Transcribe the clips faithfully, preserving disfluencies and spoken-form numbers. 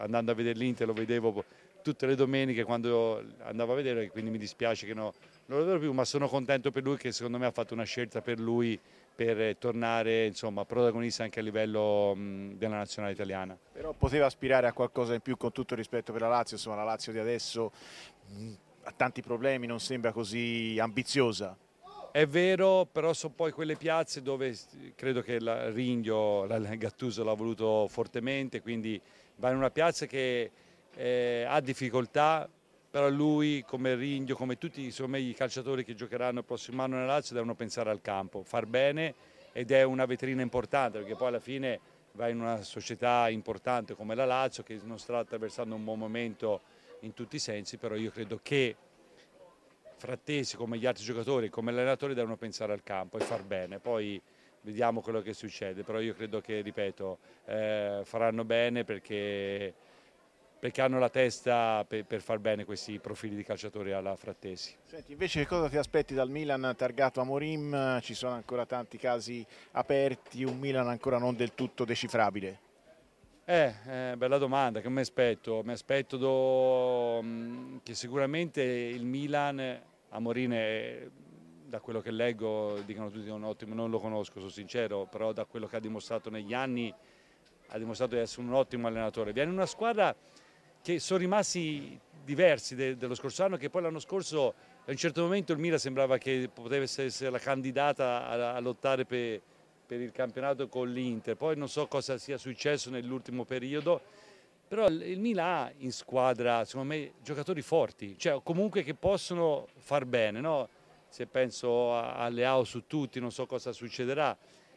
andando a vedere l'Inter lo vedevo tutte le domeniche quando andavo a vedere, quindi mi dispiace che no, non lo vedo più, ma sono contento per lui che secondo me ha fatto una scelta per lui per tornare insomma, protagonista anche a livello mh, della nazionale italiana. Però poteva aspirare a qualcosa in più, con tutto il rispetto per la Lazio, insomma la Lazio di adesso mh, ha tanti problemi, non sembra così ambiziosa. È vero, però sono poi quelle piazze dove credo che la Ringhio, la Gattuso l'ha voluto fortemente, quindi va in una piazza che eh, ha difficoltà, però lui come Ringhio, come tutti insomma, i calciatori che giocheranno il prossimo anno nella Lazio devono pensare al campo, far bene, ed è una vetrina importante perché poi alla fine va in una società importante come la Lazio che non sta attraversando un buon momento in tutti i sensi, però io credo che Frattesi come gli altri giocatori, come l'allenatore devono pensare al campo e far bene, poi vediamo quello che succede, però io credo che, ripeto, eh, faranno bene perché, perché hanno la testa per, per far bene questi profili di calciatori alla Frattesi. Senti, invece cosa ti aspetti dal Milan targato Amorim? Ci sono ancora tanti casi aperti, un Milan ancora non del tutto decifrabile. Eh, eh, bella domanda, che mi aspetto? Mi aspetto do, che sicuramente il Milan, Amorim, è, da quello che leggo, dicono tutti un ottimo, non lo conosco, sono sincero, però da quello che ha dimostrato negli anni, ha dimostrato di essere un ottimo allenatore. Viene una squadra che sono rimasti diversi de, dello scorso anno, che poi l'anno scorso a un certo momento il Milan sembrava che potesse essere la candidata a, a lottare per, per il campionato con l'Inter, poi non so cosa sia successo nell'ultimo periodo, però il Milan ha in squadra secondo me giocatori forti, cioè comunque che possono far bene, no? Se penso a Leao su tutti, non so cosa succederà.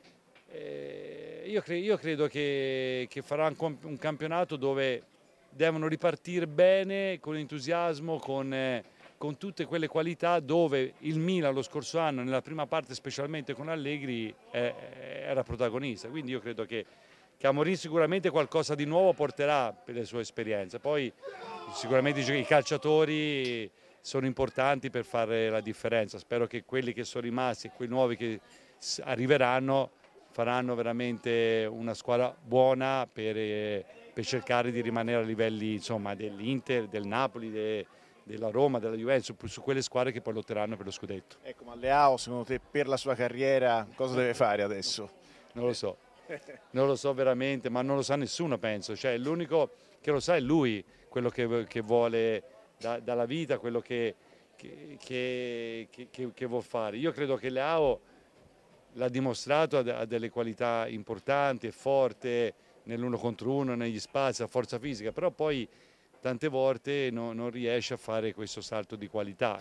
Eh, io, cre io, credo che, che farà un, un campionato dove devono ripartire bene, con entusiasmo, con, eh, con tutte quelle qualità dove il Milan lo scorso anno, nella prima parte specialmente con Allegri, eh, era protagonista. Quindi io credo che, che Amorim sicuramente qualcosa di nuovo porterà per le sue esperienze. Poi sicuramente i calciatori sono importanti per fare la differenza. Spero che quelli che sono rimasti e quei nuovi che arriveranno faranno veramente una squadra buona per, eh, per cercare di rimanere a livelli dell'Inter, del Napoli, de, della Roma, della Juventus, su, su quelle squadre che poi lotteranno per lo scudetto. Ecco, ma Leao secondo te per la sua carriera cosa deve fare adesso? Non lo so, non lo so veramente, ma non lo sa nessuno penso, cioè l'unico che lo sa è lui, quello che, che vuole da, dalla vita, quello che, che, che, che, che vuol fare. Io credo che Leao l'ha dimostrato, ha delle qualità importanti, è forte nell'uno contro uno, negli spazi, ha forza fisica, però poi tante volte no, non riesce a fare questo salto di qualità.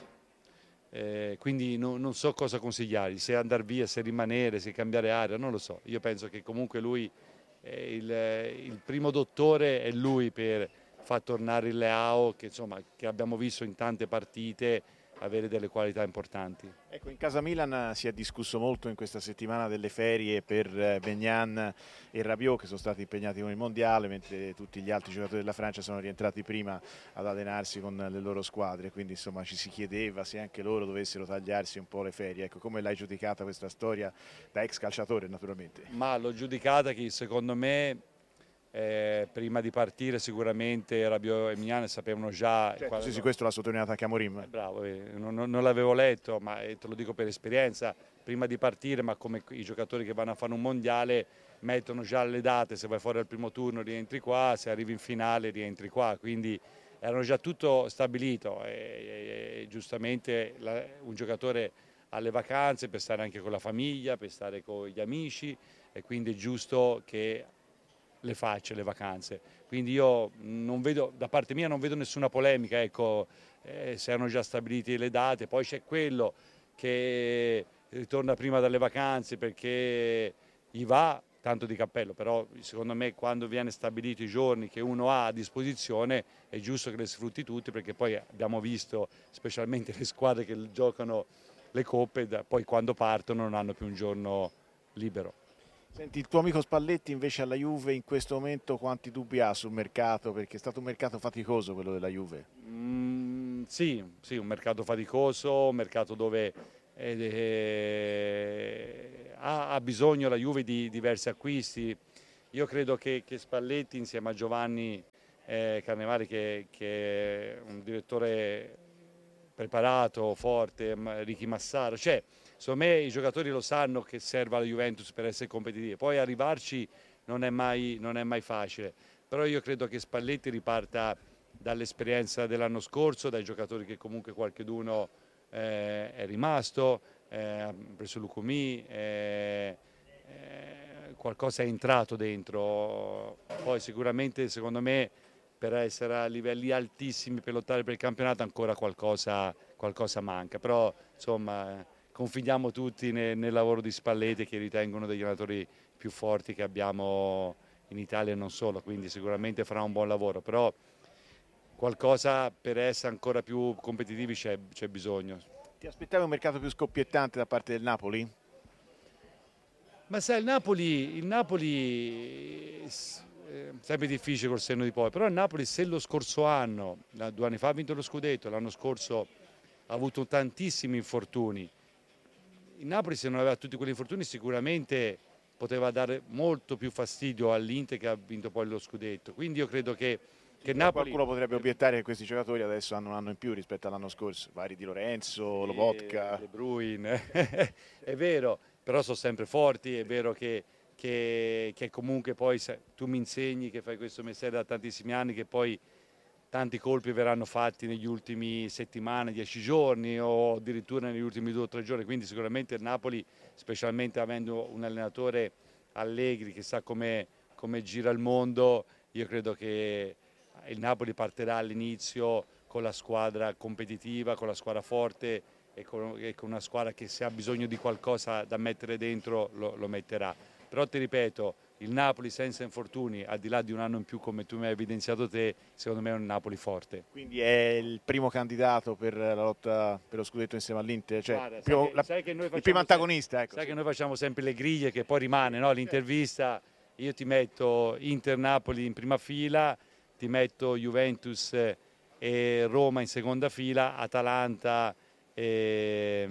Eh, quindi no, non so cosa consigliargli, se andare via, se rimanere, se cambiare area, non lo so. Io penso che comunque lui, eh, il, il primo dottore è lui per far tornare il Leao, che, insomma, che abbiamo visto in tante partite avere delle qualità importanti. Ecco, in casa Milan si è discusso molto in questa settimana delle ferie per Maignan e Rabiot che sono stati impegnati con il mondiale, mentre tutti gli altri giocatori della Francia sono rientrati prima ad allenarsi con le loro squadre, quindi insomma ci si chiedeva se anche loro dovessero tagliarsi un po' le ferie. Ecco, come l'hai giudicata questa storia da ex calciatore naturalmente? Ma l'ho giudicata che secondo me Eh, prima di partire sicuramente Rabiot e Maignan sapevano già. Certo, sì, sì, questo l'ha sottolineato anche Amorim. Eh, bravo, eh, non, non l'avevo letto, ma eh, te lo dico per esperienza, prima di partire, ma come i giocatori che vanno a fare un mondiale mettono già le date, se vai fuori al primo turno rientri qua, se arrivi in finale rientri qua, quindi erano già tutto stabilito e, e, e giustamente la, un giocatore ha le vacanze per stare anche con la famiglia, per stare con gli amici e quindi è giusto che le facce, le vacanze. Quindi io non vedo, da parte mia non vedo nessuna polemica, ecco, eh, se erano già stabilite le date, poi c'è quello che ritorna prima dalle vacanze perché gli va, tanto di cappello, però secondo me quando viene stabilito i giorni che uno ha a disposizione è giusto che le sfrutti tutti perché poi abbiamo visto specialmente le squadre che giocano le coppe, poi quando partono non hanno più un giorno libero. Senti, il tuo amico Spalletti invece alla Juve in questo momento quanti dubbi ha sul mercato? Perché è stato un mercato faticoso quello della Juve. Mm, sì, sì, un mercato faticoso, un mercato dove eh, eh, ha, ha bisogno la Juve di diversi acquisti. Io credo che, che Spalletti insieme a Giovanni eh, Carnevali che, che è un direttore preparato, forte, Ricky Massaro, cioè secondo me i giocatori lo sanno che serve alla Juventus per essere competitivi, poi arrivarci non è mai, non è mai facile, però io credo che Spalletti riparta dall'esperienza dell'anno scorso, dai giocatori che comunque qualcheduno eh, è rimasto, eh, ha preso Lucumí, eh, eh, qualcosa è entrato dentro, poi sicuramente secondo me per essere a livelli altissimi per lottare per il campionato ancora qualcosa, qualcosa manca, però insomma confidiamo tutti nel, nel lavoro di Spalletti che ritengono degli allenatori più forti che abbiamo in Italia e non solo, quindi sicuramente farà un buon lavoro, però qualcosa per essere ancora più competitivi c'è bisogno. Ti aspettavi un mercato più scoppiettante da parte del Napoli? Ma sai, il Napoli, il Napoli è sempre difficile col senno di poi, però il Napoli se lo scorso anno, due anni fa ha vinto lo scudetto, l'anno scorso ha avuto tantissimi infortuni, il Napoli se non aveva tutti quegli infortuni sicuramente poteva dare molto più fastidio all'Inter che ha vinto poi lo scudetto, quindi io credo che Che Napoli... Qualcuno potrebbe obiettare che questi giocatori adesso hanno un anno in più rispetto all'anno scorso, vari Di Lorenzo, Lobotka. De Bruyne, è vero, però sono sempre forti, è vero che, che, che comunque poi tu mi insegni che fai questo mestiere da tantissimi anni, che poi tanti colpi verranno fatti negli ultimi settimane, dieci giorni o addirittura negli ultimi due o tre giorni, quindi sicuramente il Napoli, specialmente avendo un allenatore Allegri che sa come, come gira il mondo, io credo che il Napoli partirà all'inizio con la squadra competitiva, con la squadra forte e con, e con una squadra che se ha bisogno di qualcosa da mettere dentro lo, lo metterà. Però ti ripeto, il Napoli senza infortuni, al di là di un anno in più come tu mi hai evidenziato te, secondo me è un Napoli forte. Quindi è il primo candidato per la lotta per lo scudetto insieme all'Inter, cioè Guarda, il primo, sai che, sai che noi il primo antagonista. Sempre, ecco, sai sì. che noi facciamo sempre le griglie che poi rimane, no? L'intervista, io ti metto Inter-Napoli in prima fila, ti metto Juventus e Roma in seconda fila, Atalanta e,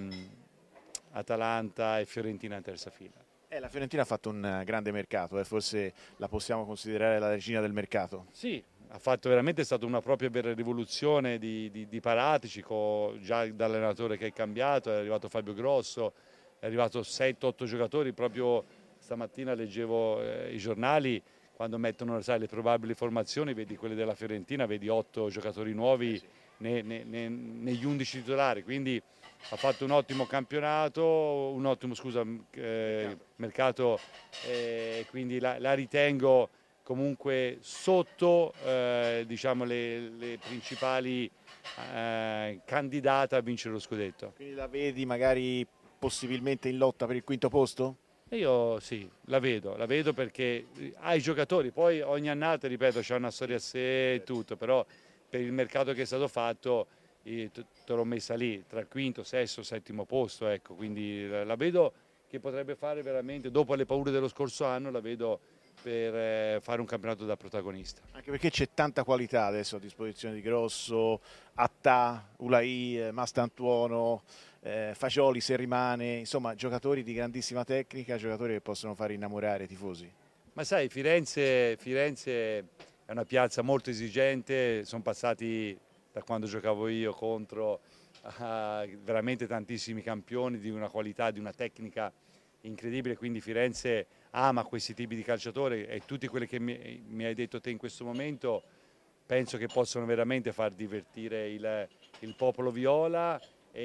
Atalanta e Fiorentina in terza fila. Eh, la Fiorentina ha fatto un grande mercato, eh, forse la possiamo considerare la regina del mercato. Sì, ha fatto veramente, è stata una propria vera rivoluzione di, di, di Paratici, con, già dall'allenatore che è cambiato, è arrivato Fabio Grosso, è arrivato sette otto giocatori, proprio stamattina leggevo eh, i giornali, quando mettono sai, le probabili formazioni, vedi quelle della Fiorentina, vedi otto giocatori nuovi ne, ne, ne, negli undici titolari, quindi ha fatto un ottimo campionato, un ottimo scusa, eh, mercato, eh, quindi la, la ritengo comunque sotto eh, diciamo, le, le principali eh, candidate a vincere lo scudetto. Quindi la vedi magari possibilmente in lotta per il quinto posto? Io sì, la vedo, la vedo perché ha i giocatori, poi ogni annata, ripeto, c'è una storia a sé e tutto, però per il mercato che è stato fatto te l'ho messa lì, tra il quinto, sesto, settimo posto, ecco, quindi la vedo che potrebbe fare veramente, dopo le paure dello scorso anno, la vedo per fare un campionato da protagonista. Anche perché c'è tanta qualità adesso a disposizione di Grosso, Attà, Ulai, Mastantuono, eh, Fagioli se rimane, insomma giocatori di grandissima tecnica, giocatori che possono far innamorare i tifosi. Ma sai, Firenze, Firenze è una piazza molto esigente, sono passati da quando giocavo io contro a veramente tantissimi campioni di una qualità, di una tecnica incredibile, quindi Firenze ama questi tipi di calciatori e tutti quelli che mi, mi hai detto te in questo momento penso che possono veramente far divertire il, il popolo viola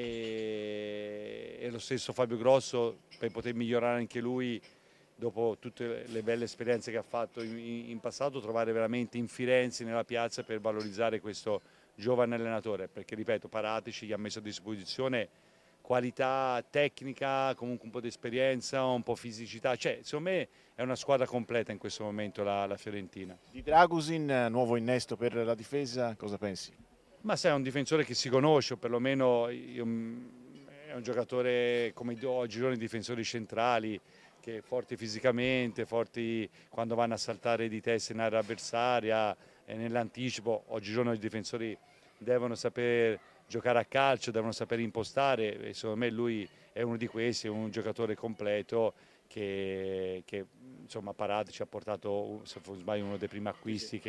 e, e lo stesso Fabio Grosso per poter migliorare anche lui dopo tutte le belle esperienze che ha fatto in, in passato, trovare veramente in Firenze, nella piazza per valorizzare questo giovane allenatore, perché ripeto Paratici gli ha messo a disposizione qualità tecnica, comunque un po' di esperienza, un po' fisicità, cioè secondo me è una squadra completa in questo momento la, la Fiorentina. Di Dragusin, nuovo innesto per la difesa, cosa pensi? Ma sai, è un difensore che si conosce, o perlomeno io, è un giocatore come oggi i difensori centrali, che forti fisicamente, forti quando vanno a saltare di testa in area avversaria, e nell'anticipo, oggigiorno i difensori devono saper giocare a calcio, devono sapere impostare e secondo me lui è uno di questi, è un giocatore completo che, che insomma Paratici ha portato, se non sbaglio, uno dei primi acquisti che,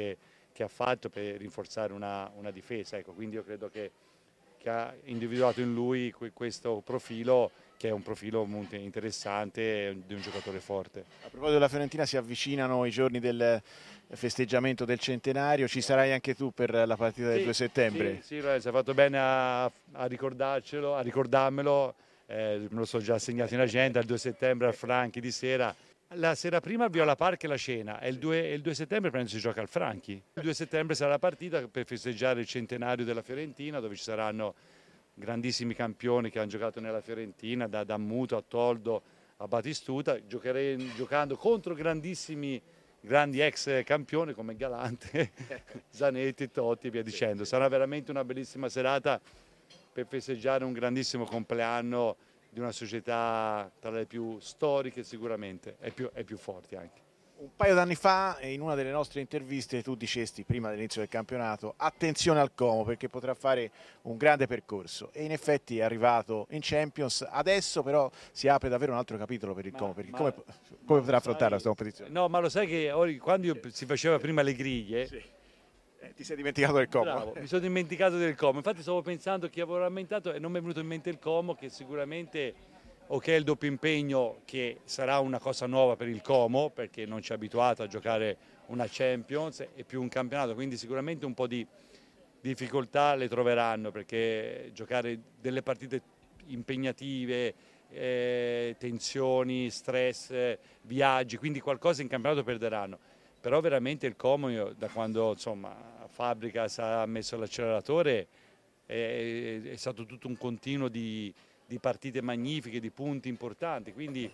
che ha fatto per rinforzare una, una difesa. Ecco, quindi io credo che, che ha individuato in lui questo profilo, che è un profilo molto interessante di un giocatore forte. A proposito della Fiorentina, si avvicinano i giorni del festeggiamento del centenario, ci sarai anche tu per la partita del sì, due settembre? Sì, sì, Lorenzo, hai fatto bene a, a ricordarcelo, a ricordarmelo, eh, me lo so già segnato in agenda, il due settembre al Franchi di sera. La sera prima al Viola Park è la cena e il due, il due settembre penso si gioca al Franchi. Il due settembre sarà la partita per festeggiare il centenario della Fiorentina, dove ci saranno grandissimi campioni che hanno giocato nella Fiorentina, da Dammuto a Toldo a Batistuta, giocherei giocando contro grandissimi, grandi ex campioni come Galante, Zanetti, Totti e via dicendo. Sarà veramente una bellissima serata per festeggiare un grandissimo compleanno di una società tra le più storiche sicuramente e più, e più forti anche. Un paio d'anni fa, in una delle nostre interviste, tu dicesti prima dell'inizio del campionato: attenzione al Como perché potrà fare un grande percorso, e in effetti è arrivato in Champions. Adesso però si apre davvero un altro capitolo per il ma, Como, perché ma, come, come potrà affrontare questa competizione? No, ma lo sai che quando io, si faceva prima le griglie, sì. eh, ti sei dimenticato del Como? Bravo, mi sono dimenticato del Como, infatti stavo pensando chi avevo rammentato e non mi è venuto in mente il Como, che sicuramente ok, il doppio impegno, che sarà una cosa nuova per il Como perché non ci è abituato a giocare una Champions e più un campionato, quindi sicuramente un po' di difficoltà le troveranno perché giocare delle partite impegnative, eh, tensioni, stress, eh, viaggi, quindi qualcosa in campionato perderanno. Però veramente il Como, io, da quando insomma Fabregas ha messo l'acceleratore, è, è stato tutto un continuo di di partite magnifiche, di punti importanti, quindi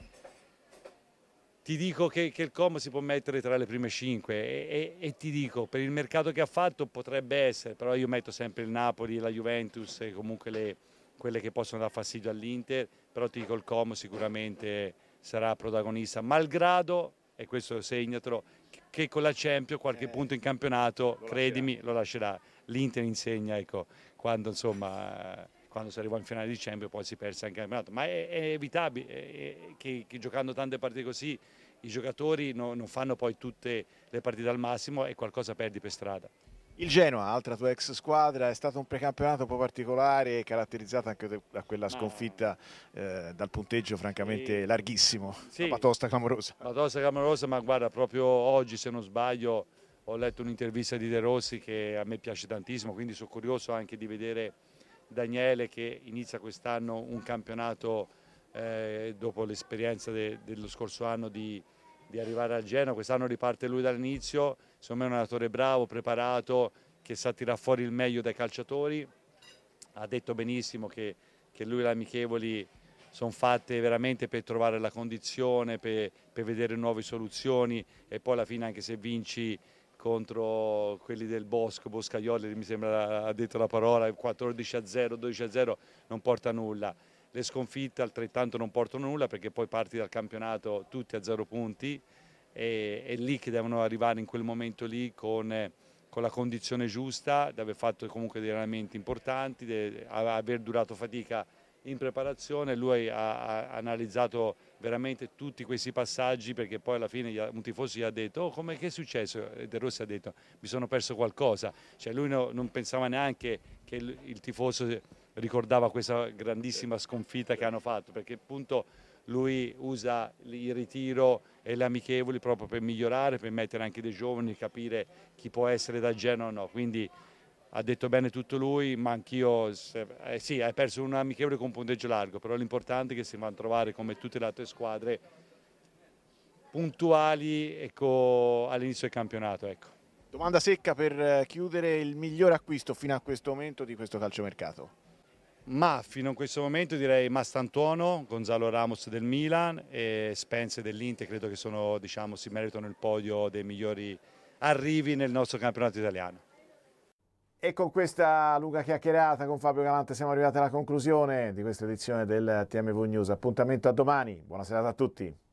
ti dico che, che il Como si può mettere tra le prime cinque e, e, e ti dico, per il mercato che ha fatto potrebbe essere, però io metto sempre il Napoli, la Juventus e comunque le, quelle che possono dar fastidio all'Inter, però ti dico il Como sicuramente sarà protagonista, malgrado, e questo segnatelo, che con la Champions qualche eh, punto in campionato, lo credimi, lascerà. Lo lascerà. L'Inter insegna, ecco, quando insomma... quando si arriva in finale di Champions poi si perse anche il campionato, ma è, è evitabile è, che, che giocando tante partite così i giocatori no, non fanno poi tutte le partite al massimo e qualcosa perdi per strada. Il Genoa, altra tua ex squadra, è stato un precampionato un po' particolare, caratterizzato anche da quella sconfitta eh, dal punteggio francamente e... larghissimo, sì, una batosta clamorosa. Batosta clamorosa, ma guarda, proprio oggi se non sbaglio ho letto un'intervista di De Rossi che a me piace tantissimo, quindi sono curioso anche di vedere Daniele che inizia quest'anno un campionato eh, dopo l'esperienza de, dello scorso anno di, di arrivare al Genoa, quest'anno riparte lui dall'inizio, insomma è un allenatore bravo, preparato, che sa tirare fuori il meglio dai calciatori, ha detto benissimo che, che lui e le amichevoli sono fatte veramente per trovare la condizione, per, per vedere nuove soluzioni e poi alla fine anche se vinci contro quelli del Bosco, Boscaioli, mi sembra ha detto la parola, quattordici a zero, dodici a zero non porta nulla. Le sconfitte altrettanto non portano nulla perché poi parti dal campionato tutti a zero punti e è lì che devono arrivare in quel momento lì con, con la condizione giusta, di aver fatto comunque dei allenamenti importanti, di aver durato fatica in preparazione. Lui ha, ha analizzato veramente tutti questi passaggi perché poi alla fine un tifoso gli ha detto oh, come che è successo? E De Rossi ha detto mi sono perso qualcosa, cioè lui no, non pensava neanche che il, il tifoso ricordava questa grandissima sconfitta che hanno fatto perché appunto lui usa il ritiro e le amichevoli proprio per migliorare, per mettere anche dei giovani, capire chi può essere da Genoa o no, quindi ha detto bene tutto lui, ma anch'io, eh, sì, hai perso un amichevole con un punteggio largo, però l'importante è che si vanno a trovare, come tutte le altre squadre, puntuali ecco, all'inizio del campionato. Ecco. Domanda secca per chiudere: il miglior acquisto fino a questo momento di questo calciomercato? Ma fino a questo momento direi Mastantuono, Gonzalo Ramos del Milan e Spence dell'Inter, credo che sono, diciamo, si meritano il podio dei migliori arrivi nel nostro campionato italiano. E con questa lunga chiacchierata con Fabio Galante siamo arrivati alla conclusione di questa edizione del T M V News. Appuntamento a domani, buona serata a tutti.